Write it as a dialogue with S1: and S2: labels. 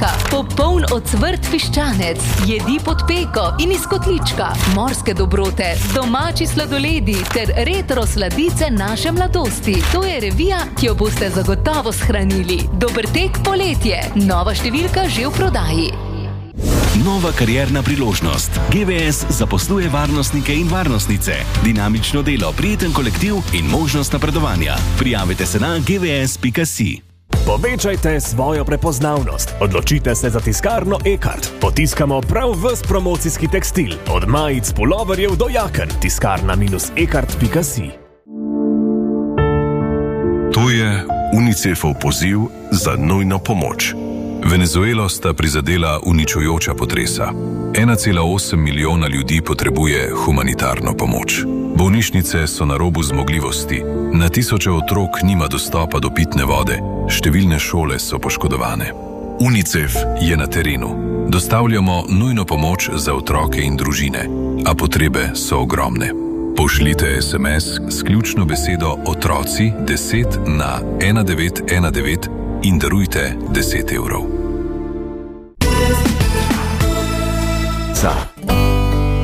S1: Hrvaška, popoln ocvrt piščanec, jedi pod peko in iz kotlička, morske dobrote, domači sladoledi ter retro sladice naše mladosti. To je revija, ki jo boste zagotovo shranili. Dober tek poletje, nova številka že v prodaji.
S2: Nova karierna priložnost. GVS zaposluje varnostnike in varnostnice, dinamično delo, prijeten kolektiv in možnost napredovanja. Prijavite se na gvs.si.
S3: Povečajte svojo prepoznavnost. Odločite se za tiskarno Ekart. Potiskamo prav ves promocijski tekstil. Od majic, puloverjev do jaken. tiskarna-ekart.si.
S4: To je UNICEF-ov poziv za nujno pomoč. Venezuelo sta prizadela uničujoča potresa. 1,8 milijona ljudi potrebuje humanitarno pomoč. Bolnišnice so na robu zmogljivosti, na tisoče otrok nima dostopa do pitne vode, številne šole so poškodovane. UNICEF je na terenu. Dostavljamo nujno pomoč za otroke in družine, a potrebe so ogromne. Pošljite SMS s ključno besedo otroci 10 na 1919 in darujte 10 evrov.